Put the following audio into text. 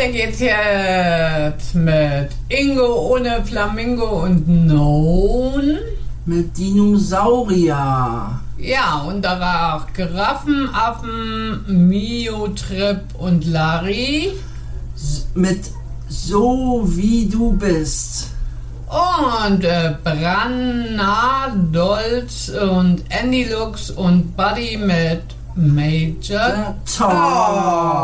weiter geht's jetzt mit Ingo ohne Flamingo und Non. Mit Dinosaurier. Ja, und danach Giraffen, Affen, Mio, Trip und Larry. Mit So wie du bist. Und Branna, Dolz und Andy Lux und Buddy mit Major Tom.